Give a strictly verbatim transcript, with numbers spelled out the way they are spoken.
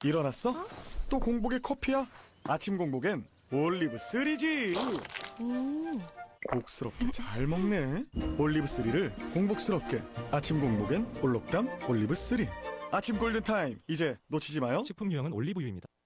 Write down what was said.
일어났어? 또 공복에 커피야? 아침 공복엔 올리브 쓰리지. 음. 복스럽게 잘 먹네. 올리브 쓰리를 공복스럽게. 아침 공복엔 올록담 올리브 쓰리. 아침 골든타임, 이제 놓치지 마요. 식품 유형은 올리브유입니다.